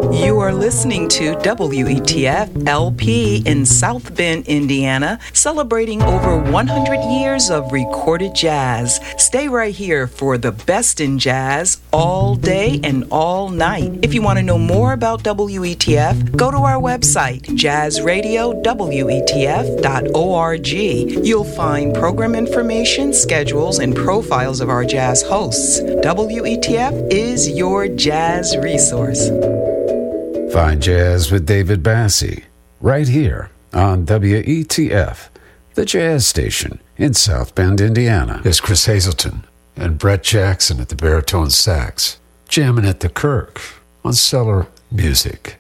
You are listening to WETF LP in South Bend, Indiana, celebrating over 100 years of recorded jazz. Stay right here for the best in jazz all day and all night. If you want to know more about WETF, go to our website, jazzradiowetf.org. You'll find program information, schedules, and profiles of our jazz hosts. WETF is your jazz resource. Fine Jazz with David Bassie, right here on WETF, the jazz station in South Bend, Indiana. There's Chris Hazelton and Brett Jackson at the baritone sax, jamming at the Kirk on Cellar Music.